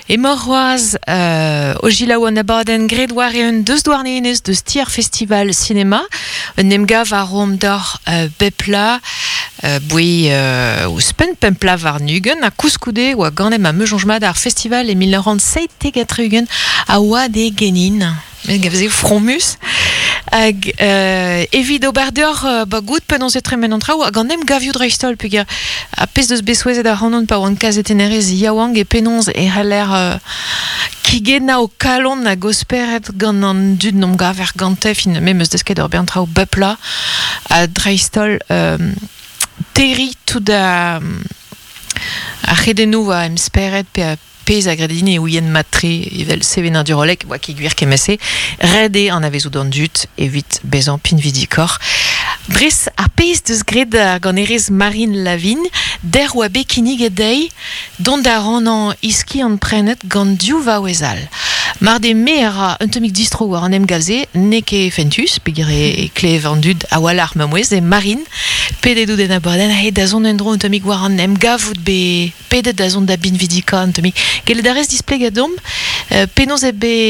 Et morroaz, o gilaouan abaden gred war eun deus douarnenez deus tier festival cinéma, un emgav a rom d'or bepla, boui ou spen pempla var nugen, a kouskoude ou a ganem a mejonjmad ar festival e 1907 tegatrugen a oa de genin. Men gavze fromus. Hag evit oberdur gout penons etre men an traoù hag an em gavioù dreistol peogwir a pez deus besouezet ar c'hanon pa oan kazet enerez yaouang e penons e c'haller kiget na o kalon na gosperet gant an dud nom gaver gantef in memeus desket ur bern traoù bepla a dreistol teri tout a c'hedenou a em speret pe a pez a gredine ou yen matre ivel sevenin du rolek oa ki gwir kemese rede an avezou d'an dut evit bezan pin vidikor bris a pez deus gred gant erez Marine Lavigne der oa bekinig edei dont da ran an iski an prenet gant diou vaouezal. Mar de me era un tomik distro war an em gavze neke fentus pegir e kle vendud a walar memouez e Marine pedet den abaden he da zon endro un tomik war an em gavout be pedet da zon da bin vidika un tomik gel darez displeg a dom penoz e be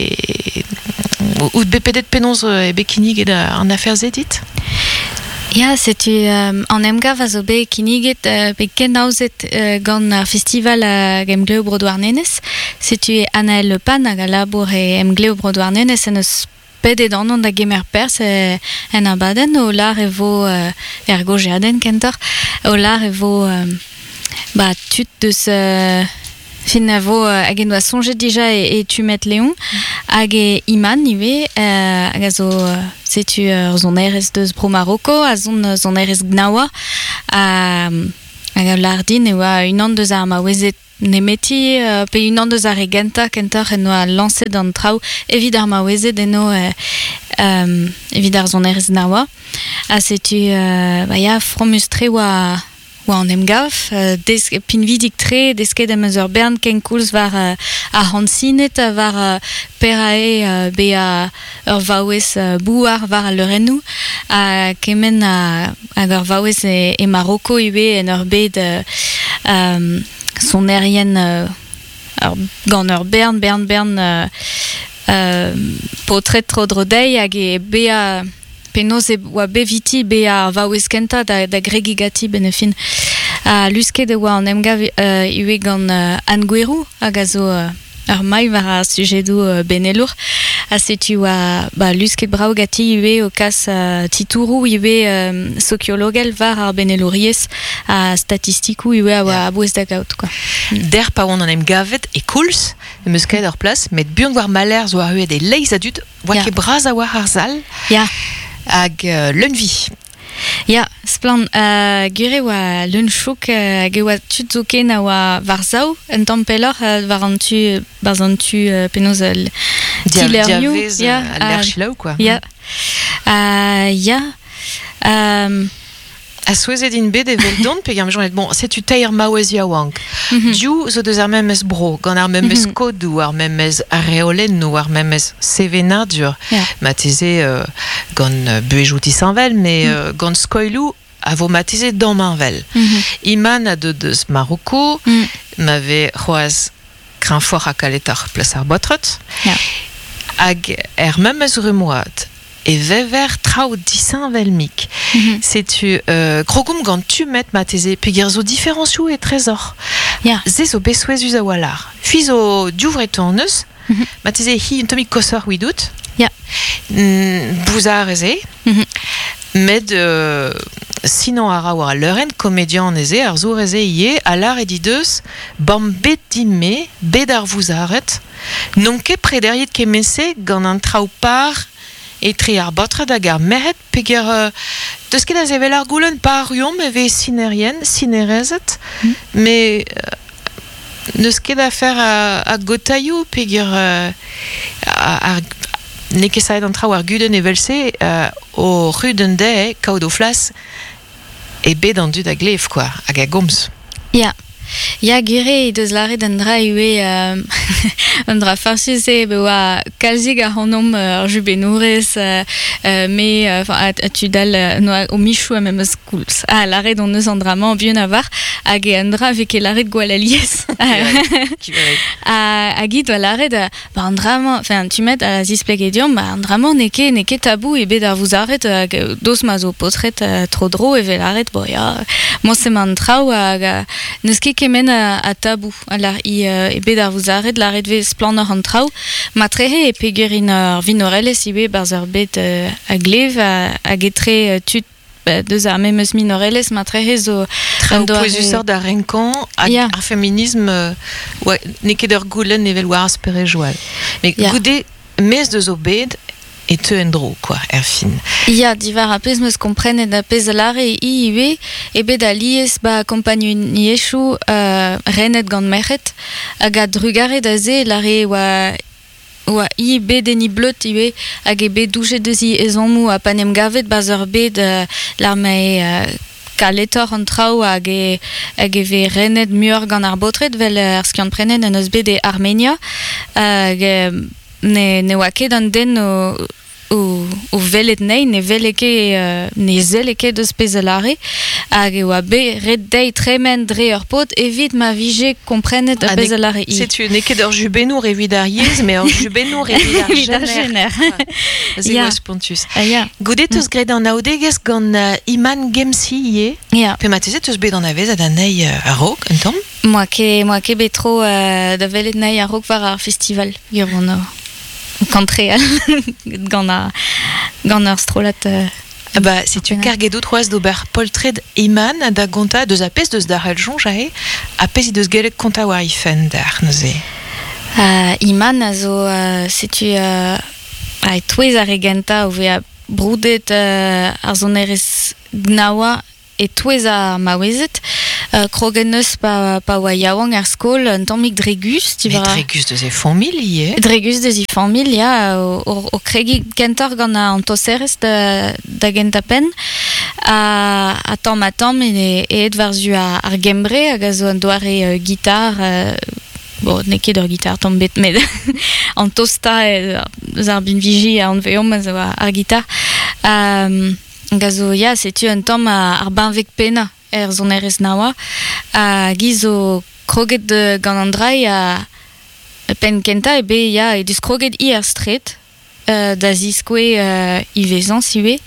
ou be pedet penoz e be kinig ed an afer zedit. Ja, setu an emgav a zo be kiniget pe ken naouzet gant ar festival hag em gleo brodouarnenez. Setu Anaël Le Pan hag a labour e em gleo brodouarnenez en eus pedet an da gemer pers en abaden o lar e vo ergo jaden kentor o lar e vo tut deus fin a vo hag en doa sonjet dija e tu met leon hag e iman nive hag a zo setu zon erez deus bro Maroko a zon erez gnawa hag a lardin e oa unan deus ar ma oezet nemeti pe unan deus ar e genta kentor en oa lancet d'an traoù evit ar ma oezet eno evit ar zon erez gnawa a setu ya fromus tre oa an emgav, pin vidik tre, desket em eus ur bern ken koulz var a hansinet, var perae be a ur vaouez bouar var a leurennou, a kemen hag ur vaouez e Maroko ue en ur bed son erien gant ur bern potret tro drodei hag e be a penaos e oa beviti be a vaouez kenta da gregigati ben fin a lusket e oa an emgav ue gant Anne Gouerou hag a zo ur mai var a sujedou benelour a setu oa lusket braougati ue o kas titourou ue sociologel var ar benelouriez a statistikou ue a oa abouez da gaout quoi. Der pa oan an emgavet e koulz eus kaet ur plas met buan war maler zo ar uet e leiz a dud oa ke braz a war ar zal hag leunvi. Ja, splan gure oa leunchouk hag oa tut zo ken a oa var zao en tampelor var an tu penoz tilerioù. Diavez al chilaou quoi. Ja. A souezet in bet evel don pe gant jonet bon setu teir maouez yaouang diou zo deus ar memez bro gant ar memez kodou ar memez areolen ou ar memez sevena dur mateze gant buejouti sanvel mais gant skoilou a vo mateze dammanvel iman a deus Maroko m'ave c'hoaz kranfor a kaletar plas ar botret hag memez remoat e vever traoù disanvel mik. Setu krogoum gant tu met mateze peogwir zo diferenciou e trezor. Ze zo besouezuz a walar. Fi zo diouvreto an eus, mateze hi un tomik kosor ouidout. Bouzar eze. Med sinon ara war a leuren komedian eze ar zour eze ie a lar edi deus bam bet dime bet ar vouzaret non ket prederiet kemese gant an traoù par e tre ar botret hag ar meret peogwir deus ket a zevel ar goulenn pa ruom e vez sinerezet me neus ket a fer a gotailloù peogwir ne ket saet an traoù ar guden evelse o ruden de kaout o flas e bet an dud a glef quoi hag a gomz. Ja. Ya gure deus lare d'andra ue andra farsize bewa kalzig a honom jubenourez me a tudal o michou a même schools a lare don neus andraman bien avar hag e andra vek e lare de gwalaliez a git a lare da andraman enfin tu met a zisplegedium andraman neke tabou e bet ar vous arrête dos ma zo potret trop dro e vel arrête bo ya mo se man trao hag neus ket kemen a tabou alors e bet ar vous arrête l'arrête vez planor an trao ma trehe e pegerin vinorelles ibe barzer bet a glev a getre tut deus ar memeus minorelles ma trehe zo Traopoesusor da renkan ar feminisme neket ur goulenn evel war aspere joal. Mais goude mes deus o bet et te endro, quoi, fin. Ya, divar a pez meus komprenet da pez lare i iwe, e bet a lies ba akompagniechou renet gant mechet, hag a drugaret a ze lare oa i bet eni bleut iwe, hag e bet douche deus i ezonmou a panem gavet baz ur bet lar me kaletor an trao hag e ve renet muor gant ar botret vel ar skiant prenet en eus bet e Armenia, hag ne oa ket an den o velet nei, ne zeleke deus pezelare, hag e oa be red dei tremen dre ur pot, evit ma vije komprenet a pezelare i. Setu, ne ket ur jubenour evit ar yez, me ur jubenour evit ar jener. Ze oas pontus. Goudet eus gret an aodegez gant Iman Gemsi ie, pe matezet eus bet an avez ad an ei a rok, un tom? Moa ke betro da velet nei a rok war ar festival, gur an kantreal gant ar strolat setu karget troaz d'ober poltred Iman da gonta deus a pez deus d'ar eljon jahe a pez deus gelek konta war ifen d'ar neuze. Iman a zo setu a touez ar regenta o ve a broudet ar zonerez gnawa e touez a maouezet krogen eus pa oa yaouang ar skol un tammig Dregus Dregus deus e famil ie Dregus deus e famil ya o kregi kentor gant an toserez da gentapen a tamm e et varzu ar gembre hag a zo an doare gitar bon, neket ur gitar tombet met an tosta eus ar bin viji an veom ar gitar gazo ya setu un tamm ar banvek pena zonerez nawa a gizo kroget gant an drai a pen kenta e be ya e deus kroget i ar stret da ziskwe i vezan siwe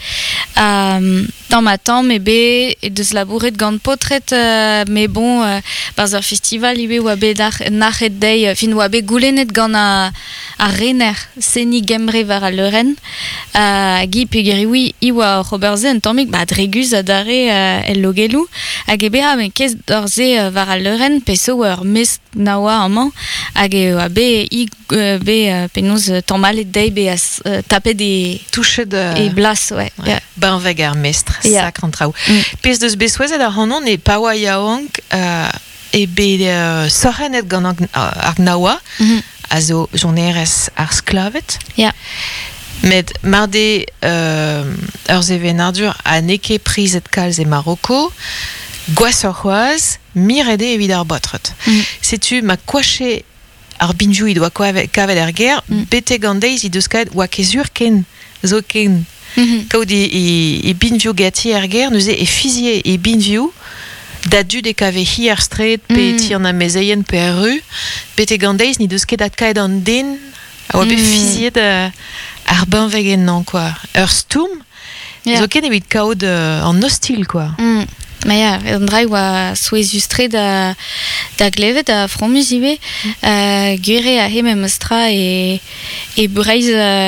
tamm e be e deus labouret gant potret me bon barz ar festival iwe oa be nachet dei fin oa be goulennet gant a rener seni gemre war a leuren gi pegeri oui i oa c'hoberze un tammig Dregus a dare el logelou hag e be men kez dorze war a leuren peso ur mes nawa amman hag e oa be i penaos tammalet dei be tapet e touchet e blas banveg ar mestre sak an trao. Pez deus bezouezet ar hanon e pa oa yaouank e be sorrenet gant ar gnawa a zo zonerez ar sklavet. Met marde ur zeven ardur a neke prizet kalz e Maroko, gwas ur c'hoaz, mirede evit ar botret. Setu ma koache ar binjou i doa kavet ar ger, bete gant deiz i deus kavet oa kezur ken, zo ken. Kaout e binvioù gati ar ger, neuze e fizie e binvioù, da dud e kave hi ar stret, pe tir na mezeien pe ar ru, bete gant deiz ni deus ket ad kaet an den, a oa be fizie ar banveg en nan, quoi. Ur stoum, zo ken evit kaout an hostil, quoi. Ma ya, an drai oa souezustre da glevet a fromus iwe, gure a he meus tra e breiz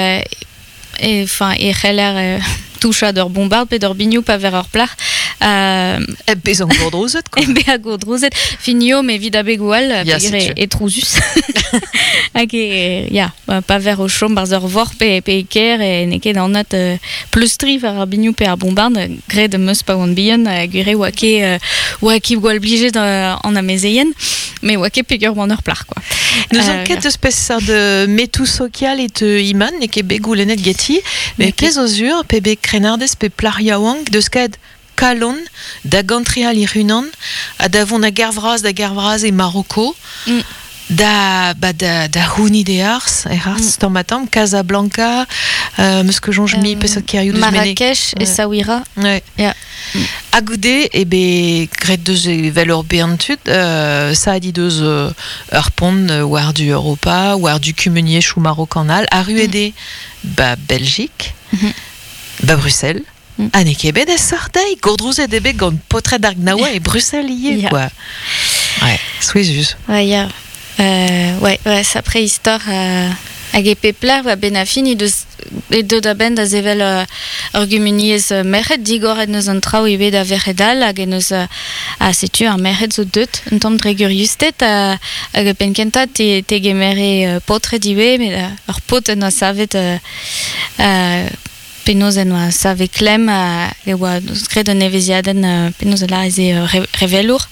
e c'heller toucha d'ur bombard pe d'ur bignou pa ver ur plar bez an gourdrozet, quoi. Be a gourdrozet finio me vid a begoual e trouzus hag ya pa ver o chom barz ur vor pe eker e neket an nat pleustri ver ar bignou pe ar bombard gret meus pa oan bihan gure oa ket gwal blijet an amezeien me oa ket pegur oan ur plar, quoi. Nous enquête espèce de metou social et Iman ne ket begoulenet geti mais pez ozur pe be krenardez pe plar yaouank deus kaet kalon da gantri al irunan a da vont a gervraz e Marocco da huni de ars stammatam Casablanca meus que jonge mi pesat keriou Marrakech et Saouira a goude e be gret deus evel ur beantud ça a dit deus ur pont war du Europa war du Cumenier chou Marocanal a ruede Belgique Bruxelles Anne ebet e sardei gourdrouz e debet gant potret d'Argnawa et Bruxelles lié quoi ouais souizus ouais sa préhistoire hag e peplar va ben a fini e deud a ben da zevel ur gumuniez merc'hed digoret neus an traoù ebet da verredal hag neus a setu ar merc'hed zo deut un tamm dre guriustet hag e penkenta te gemere potret ibe met ur pot en oa savet penaos en oa savet klem e oa gret an eveziadenn penaos a la eze revelour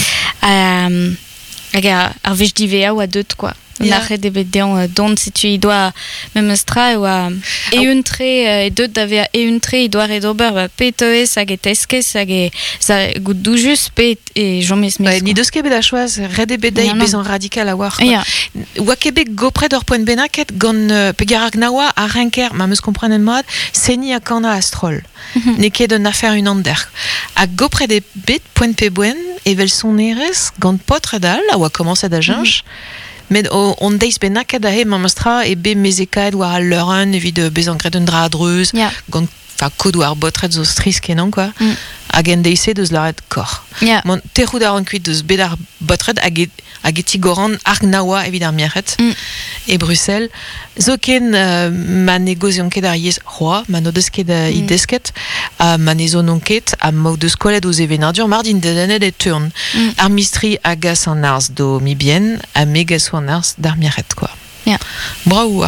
hag ar vech divea oa deut quoi Nachre debet deon dont si tu dois même stra oa euntre e deut da vea euntre i doa redober petoez hag e teskez hag e gout doujus pet e jomez mes ni deus ket bet a choaz red e bedei bezan radical a war oa kebek gopret ur poent benaket gant pegar Argnawa a renker ma meus komprenet mat seni a kana astrol ne ket un affaire unander a gopret e bet poent pe boen evel son erez gant potredal a oa komanset a jinch mais on deiz benaket a he mamastra e be mezekaet war al leuren evit bezan gret un dra adreuz gant kod war botret zo stris kenan quoi hag en deise deus laret kor mon terroù da ran kuit deus bet ar botret hag e tigoran Argnawa evit ar miachet e Bruxelles zo ken ma negozion ket ar yez roa ma no deus ket i desket ma nezo non ket a ma deus kolet ouz evenardur mardin dedanet e turn ar mistri agas an ars do mi bien a megas an ars d'ar miachet quoi bravo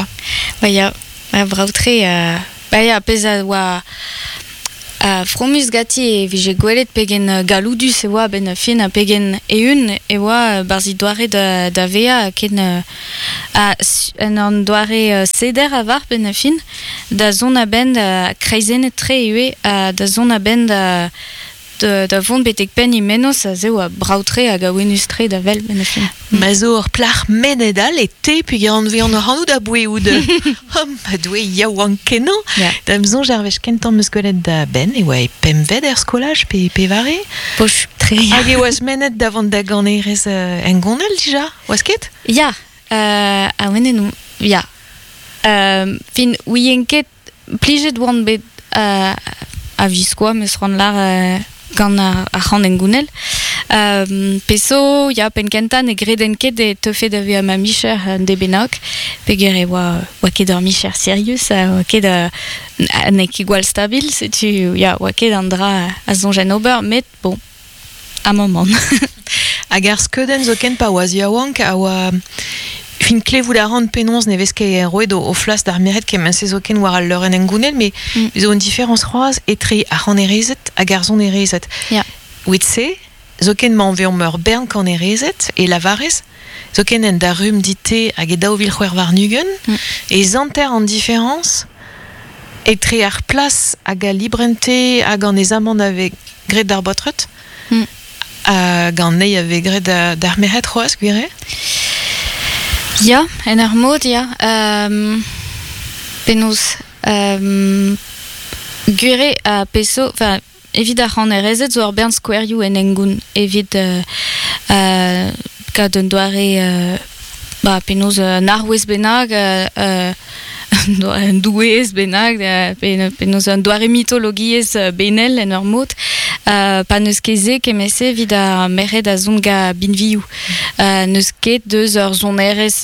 brautre peza oa fromus gati e vije gwelet pegen galoudus e oa ben fin a pegen eun e oa barzi doare da vea ken en an doare seder a var ben fin da zon a ben kreizenet tre eue da zon a ben da vont betek pen imenos a zeo a brautre hag a wenustre da vel ben fin ma zo ur plar menedal e te puis gant ve an rannoù da boueoud ma doue yaouan kenan da mzon jarvech kentan meus gwelet da ben e oa e pem ved er skolaj pe vare poch tre hag e oaz menet davant da ganerez en gonel dija oaz ket a wenenou fin ouienket plijet oan bet a viskoa meus ran lar gant a c'hant en gounel peso penkentan e gredenket e teufet da vea ma micher de benok peger e oa ket ur micher serius oa ket nek igual stabil setu oa ket an dra a zonjen ober met bon a moment hag ar skeudenn zo ken pa oaz yaouank a oa fin klevout a ran penons nevez ket roet o flas d'ar miret ket men se zo ken war al leuren en gounel mais zo un diference roaz etre a ran erezet hag ar zon erezet ouit se zo ken ma anveon meur bern kan erezet e lavarez zo ken en da rum dite hag e daou vil c'hwer war nugen e zanter an diference etre ar plas hag a librente hag an ez amant ave gret d'ar botret hag an nei ave gret d'ar meret roaz gwire en ar mod penaos gure a peso evit ar c'hant erezet zo ar bern skouerioù en engoun evit gant un doare penaos an arwez benag un douez benag penaos un doare mitologiez benel en ur mod pa neus keze kemese evit a meret a zon ga binviou neus ket deus ur zon erez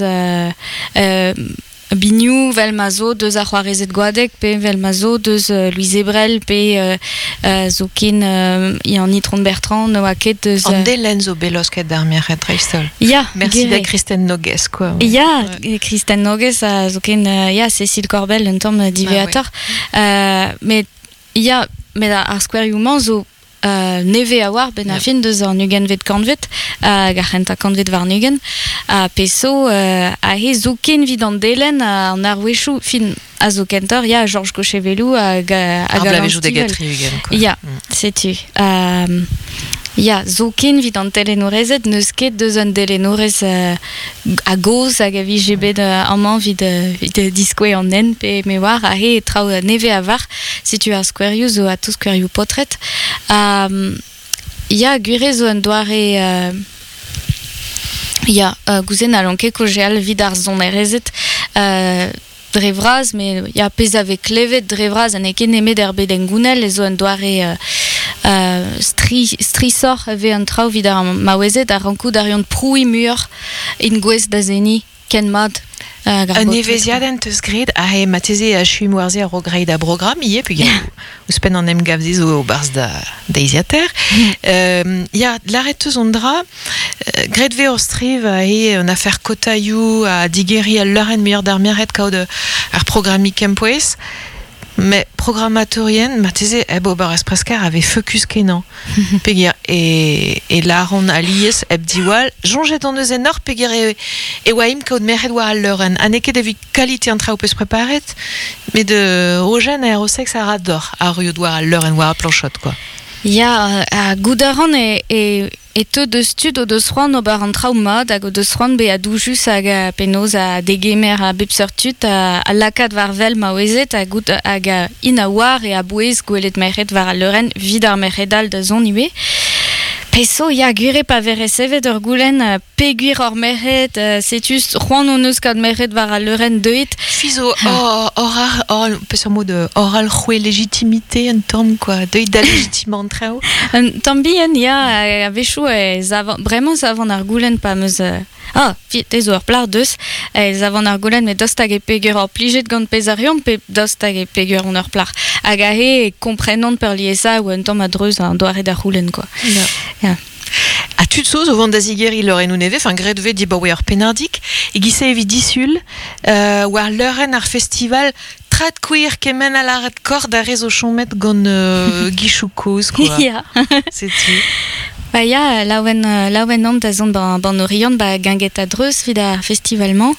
bignou vel mazo deus a c'hoarezet gwadek pe vel mazo deus Louise Ebrel pe zo ken an Itron Bertrand oa ket deus an delen zo belos ket d'ar miachet reistol merci da Kristen Nogues quoi Kristen Nogues zo ken Cécile Corbel un tamm diveator met ar skouerioù-mañ zo neve a war ben a fin deus an ugen vet kantvet garrent a kantvet war nugen peso a he zo ken vid an delen an ar wechou fin a zo kentor ya Georges Cochevelou a galant stivel ya setu ya zo ken vid an telenorezet neus ket deus an telenorez a goz hag a vijebet amman vid diskwe an nen pe me war a he trao neve a var setu ar skouerioù zo a tou skouerioù potret ya gure zo an doare gouzen a lanke kojeal vid ar zon erezet drevraz, mais il y a pez avec klevet drevraz an eken emet erbet en gounel e zo an doare strisor ave an trao vid ar maouezet ar rankout ar yon proui mur in gwez da zeni ken mad un eveziaden teus gred a he mateze a chum warze a rogreid a program ie puis ou spen an em gav zizo o barz da iziater ya l'arreteus on dra gred ve ur striv a he un affaire kotaiou a digeri al leuren meilleur d'ar miret kaout ar programmi kempoez mais programmatorien mateze ebo bar espreskar avait focus kenan peguer et la ron alies eb diwal jonget en eus enor peguer e waim kaout meret war al leuren aneke de vi qualité entra ou peus preparet mais de rogen a rosex a rador a rioù war al leuren war a planchot quoi. Ya a goudaran e teu de stud o deus c'hoant o bar an traoù mod hag o deus c'hoant be a doujus hag a penoz a degemer a bep seurtut a lakad var vel maouezet hag a in a war e a bouez gwelet meret var al leuren vid ar meredal da zon ue. Peso, ya gure pa vere sevet ur goulen peguir or meret setus c'hoant o neus kad meret var al leuren deuet. Fizo, peus ar mod oral c'hwe légitimité un tom quoi, deuet da légitimant trao. Tambien, ya a vechou bremañ zavant ar goulen pa meus te zo ur plar deus zavant ar goulen met dost hag e pegur or plijet gant pez ar yon pe dost hag e pegur on ur plar hag a he komprenant per liesa ou un tom a dreuz an doare da roulen quoi. Yeah. A tud soz o vant da zigeri leuren ou neve, enfin gret ve di ba oe ar penardik, e gise evi disul war leuren ar festival trad queer kemen a laret kord a rezo chomet gant gichou koz quoi. Ya. C'est tu. Ba ya, laouen an da zon ban orion ba ganget a dreuz vid ar festivalman.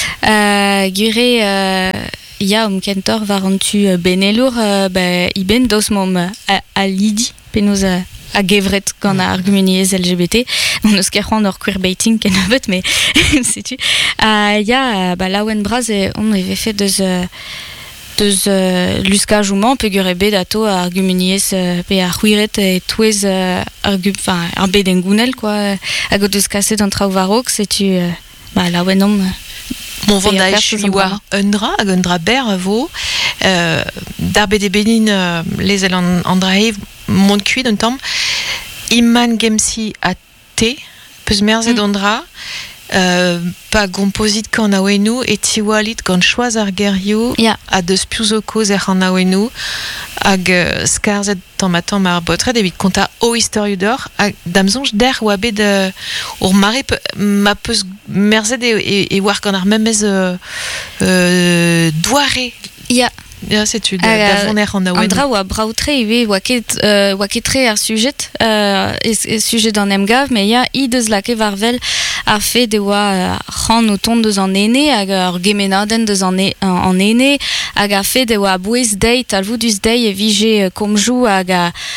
Gure ya kentor varantu benelour iben dos mom a lidi penoz a gevret gant a argumeniez LGBT on eus ket c'hoant ur queerbaiting ken avet mais setu ya laouen braz on eve fet deus luskajouman pegur ebe dato a argumeniez pe a c'hwiret e touez ar bet en gounel quoi hag o deus kaset an traoù varok setu laouen om Mon vant da echu war un dra ber vo d'ar bet e benin les el an draev mont kuit un tamm imman gemsi a te peus merzet an dra pa gompozit kan aouenou et tiwalit gant choaz ar gerioù a deus pious o koz an aouenou hag skarzet tamm ar botret evit konta o istorioù d'or hag damzonj der oa bet ur mare ma peus merzet e war gant ar memez doare. Ya, setu, da voner an aouen. Andra oa braoutre eve oa ketre ar sujet, sujet an emgav, me ya i deus lake varvel ar fe de oa c'han o ton deus an ene, hag ar gemenaden deus an ene, hag ar fe de oa bouez deit, al voudus dei e vije komjou hag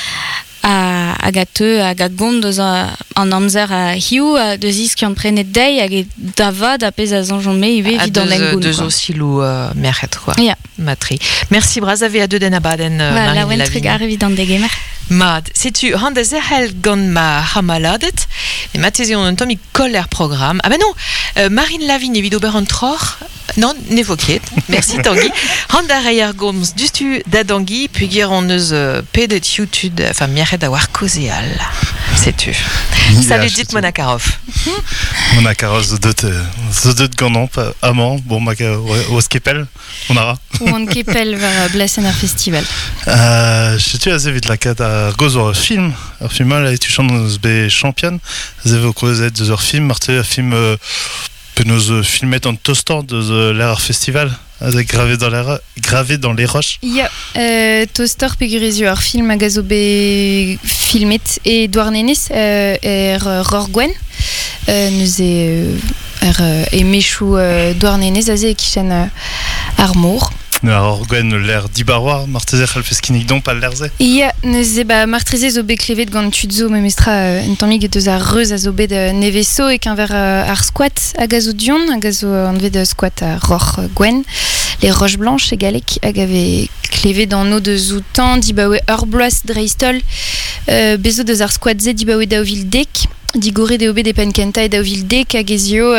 a gont deus an amzer a hiou deus isk an prenet dei hag e davad a pez a zanjon me ive vid an engoun. Deus o silou merc'het quoi. Ya. Matri. Merci braz ave a deuden abaden Marine Lavin. Treg ar vid an degemer. Mad, setu ran da zerhel gant ma hamaladet e mateze an tom I koller program. Ah ben non, Marine Lavin evit ober an tror. Non, ne vo ket. Merci Tanguy. Ran da reier gomz dustu da Tanguy puis gir an eus pedet YouTube, enfin miret da war kozeal. Setu. Salut dit Monakarov. Monakarov zo deut gant amant, bon ma o skepel, on ara. Ou an kepel var blessen ar festival. Setu a zevit lakat ar goz ur film. Ar film a etu chant eus be champion. Zev o kozet deus ur film, marte a film nos filmet en toastant de l'Art Festival, gravé dans les roches. Ja, toaster pegurizio ar film a gazo be filmet e douarnenez Rorgwen. Nous emechou douarnenez aze kichen ar mor. Alors, Gwen, l'air d'Ibarwa, Martezer, Alfeskinik, donc pas l'air zé. Ja, neuze Martreze zo beklevet gant tudzo memestra entamig et deus a reuz a zo bet neveso et qu'un ver ar squat a gazo dion, a gazo anvet de squat a Ror Gwen, les roches blanches et galek hag ave klevet dans no de zoutan, dibawe ur bloaz dreistol, bezo deus ar squat ze dibawe daovil dek, digore de obe de penkenta et daovil dek hag ezio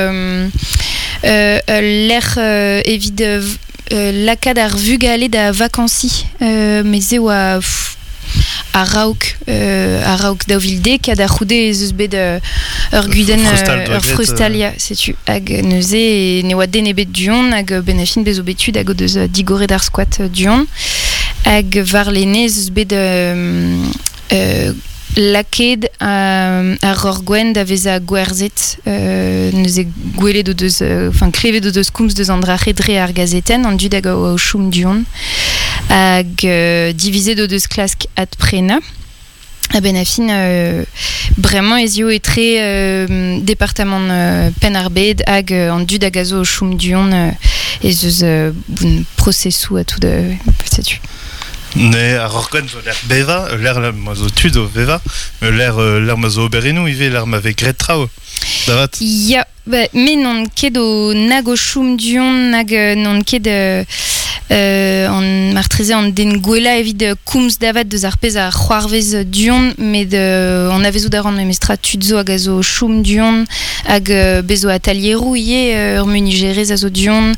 l'air evit lakad ar vugale da vakansi mais eo a raok daovilde kad ar c'houde eus bet ur guden ur frustalia setu hag neuze e ne oa den ebet duon hag benafin bezo betud hag o deus digore d'ar squat duon hag var lenez eus bet laket a Rorgwen da vez a gwerzet neuze gwelet o deus klevet o deus koumz deus an drache dre ar gazeten an dud hag o choum duon hag divizet o deus klask at prena a benafin bremañ ezio etre departament pen ar bed hag an dud hag a zo o choum duon ez eus processou a tout de setu. Ne a Rorgwen zo l'air beva, l'air mazo tud o beva, l'air mazo oberenou ive l'air m'ave gret trao. Davat. Ja, mais non ket o nag o choum duon nag non ket an martreze an den gwela evit koumz davat deus ar pez a c'hoarvez duon met an avezout a ran memestra tudzo hag a zo choum duon hag bezo atalierou ie ur munigerez a zo duon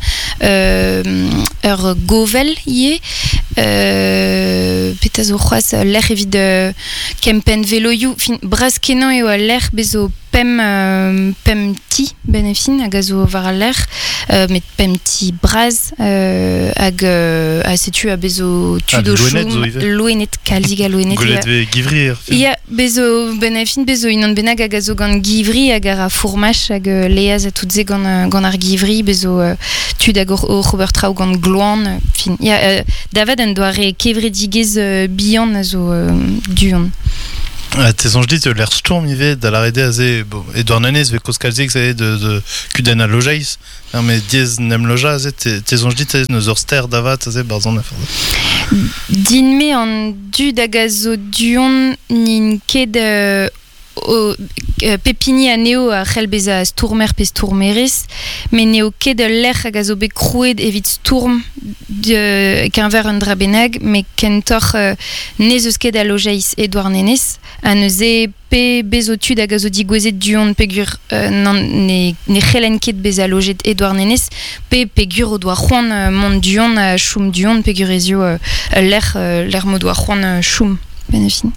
ur govel ie pet a zo c'hoaz l'air evit kempen veloioù fin braz kenan eo a l'air bezo pem ti benefin hag a zo var l'air met pem ti braz hag a setu a bezo tud o choum loenet kalzig a loenet golet ve givri ya bezo benefin bezo inon benag hag a zo gant givri hag ar a fourmach hag leaz a tout ze gant ar givri bezo tud hag o Robert Trau gant gloan fin ya davad en doare kevredigez bihan a zo duon. Te sonj dit l'air storm ive da la rede aze et douarnenez ve koskalzik aze de kuden a lojaiz mais diez nem loja aze te sonj dit aze neus ur ster davat aze barzon a ford. Din me an dud hag a zo duon nin ket pepini a neo a c'hell bez a stourmer pe stourmerez mais neo ket l'air hag a zo bet krouet evit stourm qu'un ver un drabenag mais kentor nez eus ket a lojaiz e douarnenez a neuze pe bezo tud hag a zo digwezet duon pegur ne c'hellen ket bez a lojet e douarnenez pegur o doa c'hoant mont duon a choum duon pegur ezio l'air mo doa c'hoant choum benefin.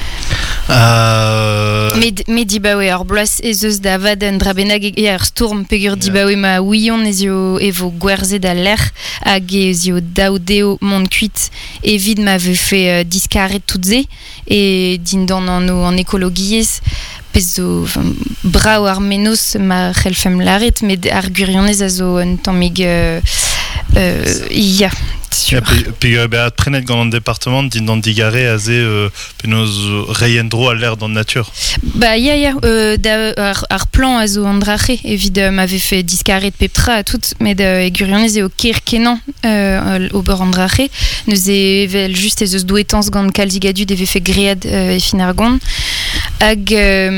Me dibawe ar bloaz ez eus da vad en drabenag e ar storm pegur dibawe ma ouion ezio evo gwerzet a l'air hag ezio daoudeo mont kuit evit ma ve fe diskaret tout ze e din dan an ekologiez pezo brao ar menos ma c'hellfem laret met ar gurionez a zo un tammig ya Pegur beat prenet gant an departement din dan digare aze penoz reiendro a l'air dans nature. Ya ar plan a zo an drache evit m'ave fait diskaret peptra a tout met gurionez eo ker kenan ober an drache neus evel just ez eus douetans gant kalzigadud eve fait gread e fin ar gont hag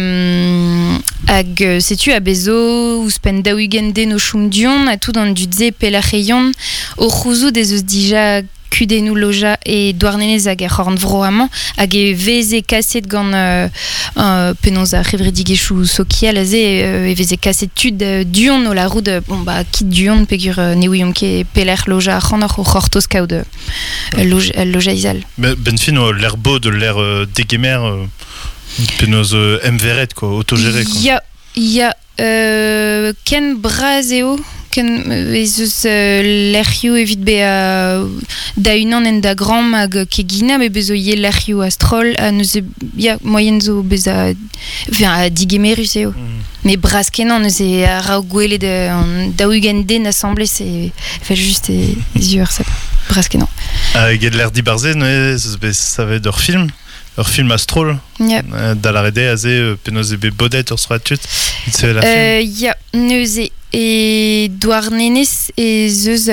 setu a bezo ouzpen daougen den o choum duon a tout an dudze pelac'heion o c'houzout ez eus dija kudenou loja e douarnenez hag ar c'horn vroamant hag e veze kaset gant penoz a c'hevredigezhou sokial aze e veze kaset tud duon o la roud kit duon pegur ne ouion ket pelec'h loja ar c'hornoc'h o c'hortoz kaout loja izal. Ben fin o l'air beau de l'air degemer penoz emveret quoi, autogéré quoi. Ya ken braz eo ken ezus lerioù evit be da unan en da gram hag kegina me bezo ye lerioù astrol a neuze moyen zo bez a digemerus eo. Mais braskenan neuze a rao gwele da ugen den assemblée c'est fait juste les yeux ça braskenan. Ged l'air di barze ça va d'or film Astrol. Yeah. Da la rede aze penoze be bodet ur sratut. Ya neuze et douarnenes et zeus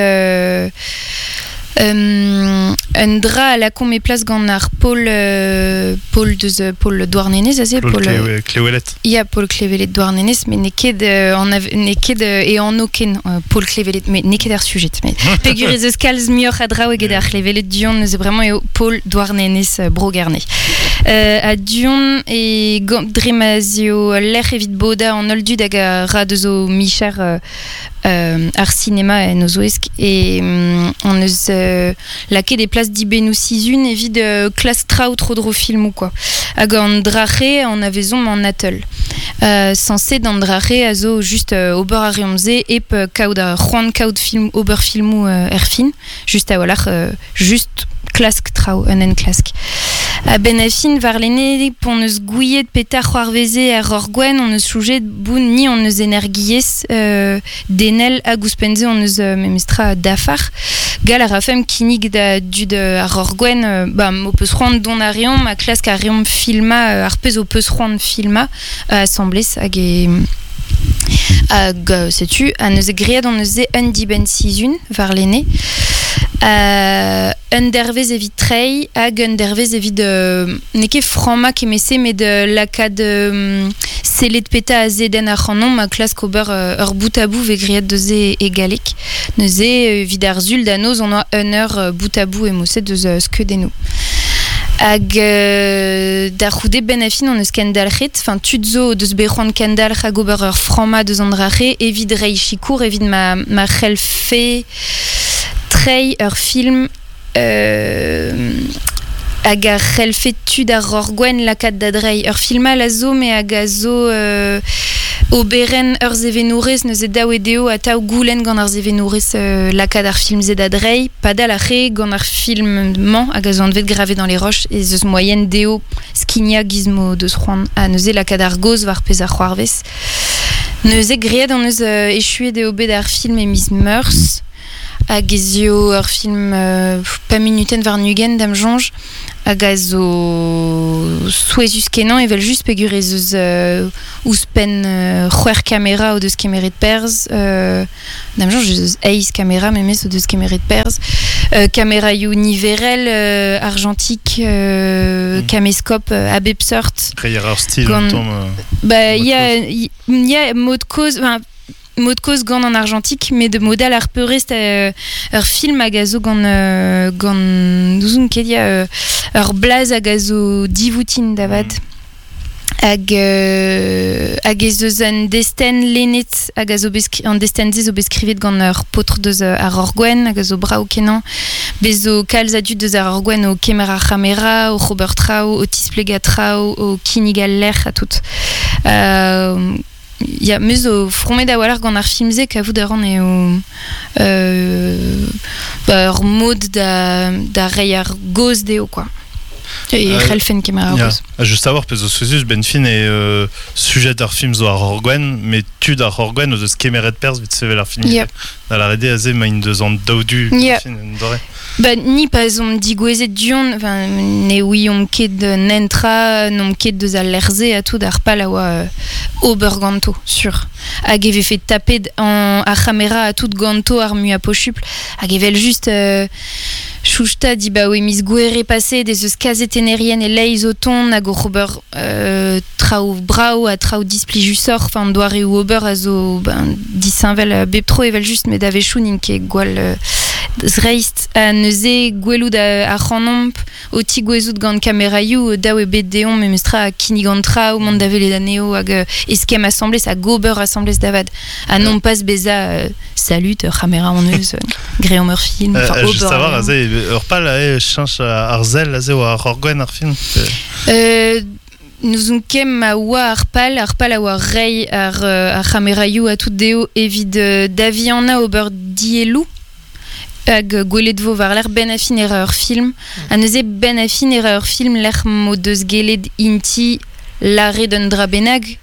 un dra à la com et place gant ar Paul douarnenes aze Paul Cléwelet. Ya Paul Cléwelet douarnenes mais neked et en aucun Paul Cléwelet mais neked ar sujet mais pegur zeus kalz mioc'h a draou eged ar Cléwelet dion c'est vraiment Paul douarnenes brogarne. A Dion et Dremazio l'er evit boda en oldu hag a ra deus micher ar cinéma en ozoesk et on eus laqué des places d'ibenou 6-1 evit classe traout trop film ou quoi hag an drache en avezon en attel censé d'an drache a zo juste ober a reomze ep kaout a c'hoant kaout film ober filmou erfin juste a walar juste klask trao un en klask a benafin var lene pon eus gouillet petar c'hoarveze ar orgwen on eus soujet boun ni on eus energiez denel hag ouspenze on eus memestra dafar gal a rafem kinig da dud ar orgwen o peus c'hoant don a reom ma klask a reom filma ar pez o peus c'hoant filma assemblez hag sais-tu a neus gread on eus un diben 6-1 var lene un dervez evit trei hag un dervez evit neke frama kemese met de lakad selet peta a zeden ar c'hanon ma klask ober ur bout a bout ve griad deuze e galek neuze vid ar zul da noz on a un ur bout a bout e moset deus skeudennou hag da c'houde benafin on eus kendalc'het fin tudzo deus bec'hoant kendalc'h hag ober ur frama deus an drache evit reichikour evit ma c'helfe trei ur film hag ar c'helfe tud ar orgwen lakad da drei ur filma la zo me hag a zo oberen ur zevenourez neuze daou e deo a taou goulen gant ar zevenourez lakad ar film zed a drei padal a re gant ar film man hag a zo an vet gravé dans les roches et zeus moyen deo skinia gizmo deus c'hoant a neuze lakad ar goz var pez ar c'hoarvez neuze gread an eus echuet de obet ar film e Miss Meurs hag ezio ur film pa minuten var nugen dam jonge hag a zo souezus kenan evel just pegur eus ouspen c'hwer kamera o deus kemeret perz dam jonge eus eiz kamera memez o deus kemeret perz kamera you niverel argentique kameskop a bep sort Reier ar stil ya mod koz mod koz gant an argentique mais de modal ar peurest ur film hag a zo gant douzoun kedia ur blaz hag a zo divoutin davad hag ez eus an desten lenet hag a zo an desten zo beskrivet gant ur potr deus ar orgwen hag a zo brav kenan bezo kalz a dud deus ar orgwen o kemer ar camera o Robert Trau o tisplega Trau o kinigal ler a tout ya meus o fromet da walar gant ar filmze kavout a ran eo ur mod da rei ar goz deo quoi et c'helfen kemer ar goz just savoir pez o souzus ben fin e sujet ar film zo ar orgwen mais tud ar orgwen o deus kemeret perz vit sevel ar film da la rede aze ma in deus an daoudu fin en dore ni pas on dit gwezet dion ne oui on ket nentra non ket deus al lerze a tout ar pal a oa ober ganto sur hag eve fait taper en a camera a tout ganto ar mu a pochuple hag evel juste chouchta di ba oui mis gouere passé des eus kazet enerien e leiz o ton hag o c'hober trao brao a trao displi jusor enfin doare ou ober a zo disinvel bep tro evel juste met davechou ninke gwal zreist a neuze gwelout a c'hanomp o ti gwezout gant kameraiou daou e bet deon memestra a kinigantra ou mont davel e aneo hag eskem assemblez a gober assemblez davad a non pas beza salut camera en eus greom ur film just savoir aze ur pal a chanch ar zel aze o ar orgwen ar film nous on kem a oa arpal a oa rei ar chameraiou a tout deo evit daviana ober dielou hag gwelet vo var l'er ben afin ur film a neuze ben afin ur film l'er mo deus gelet inti lare d'un dra benag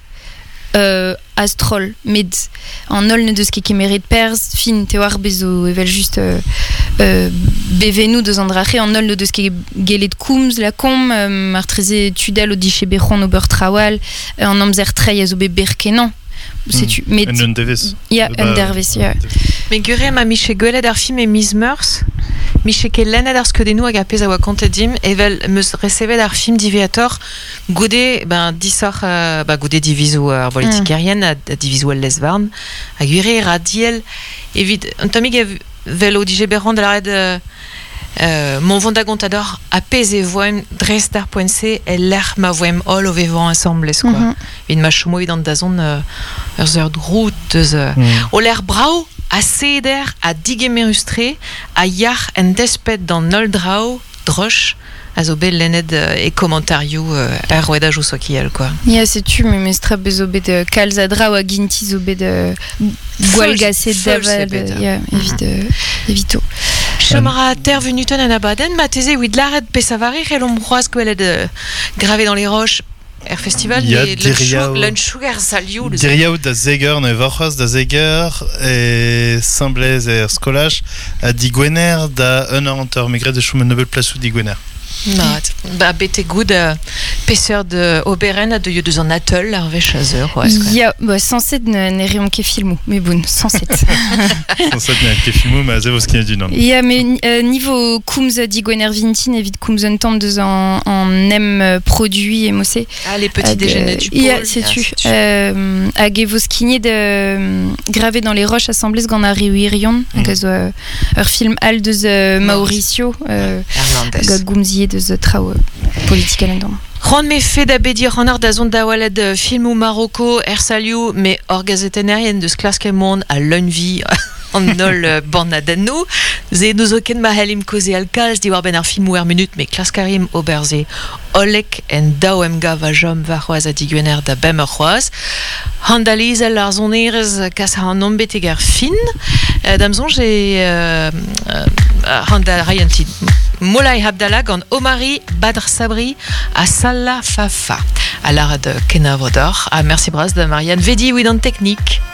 astrol med an ol ne deus ket kemeret perz fin te war bezo evel just bevenou deus an drache an ol ne deus ket gelet koumz la kom mar treze tudal o diche bechon ober trawal an amzer trei a zo be berkenan sais-tu mais un devis ya un dervis ya mais gure ma miche gwelet ar film e Miss Meurs miche ket lennet ar skeudennou hag a pez a oa kontedim evel meus recevet ar film diviator gode disor gode divizou ar politikerien a divizou al lesvarn hag gure radiel evit un tamig vel o dije berrand a red mon vondagontador a pez e voem dres d'ar poense e l'er ma voem ol o vevan assembles quoi vin ma chomoid an dazon ur zeur drout deus o l'er brao a seder a digemerustre a yar en despet dans nol drao droch a zo bet lennet e kommentario ar roedaj o sokiel quoi. Ya sais-tu mais mestra bezo bet kalza drao a ginti zo bet gwalgaset daval ya evito. Chomara terre Newton an abaden ma teze wid laret pesavari relom roaz gwelet gravé dans les roches er festival l'un sugar saliou diriaout da zeger ne vorc'hoz da zeger e semblez er skolaj a digwener da un an ur megret de choumen nobel plasou digwener. Bete goud pesseur de Oberen a de deus an atol ar vech a zeur. Ya, 107 ne reom ket filmou, mais bon, 107. 107 ne ket filmou, ma zevo skin du nan. Ya, mais niveau koumz digwener vintin, evit koumz un tamm deus an nem produit et mossé. Ah, les petits déjeuners du pôle. Ya, sais-tu. Hag evo skinet gravé dans les roches assemblées gant a reuirion, hag a zo ur film al deus Mauricio, hag goumziet deus trao politique alendom. Ron me fait d'abedir en art d'azon d'awaled film ou Marocco ersaliou mais orgazetenarien de sklaskel monde à l'unvi en nol bornadenno ze nous oken mahelim koze alkaz di war ben ar film ou er minute mais klaskarim oberze olek en daoemga va jom va roaz a digwener da bemer roaz handaliz al ar zonerez kas ha an ombetegar fin damzon j'ai handa rayanti Moulay Abdallah gant Omari Badr Sabri a Salah Fafa a l'art de Kenavodor a merci bras de Marianne Vedi ou dans technique.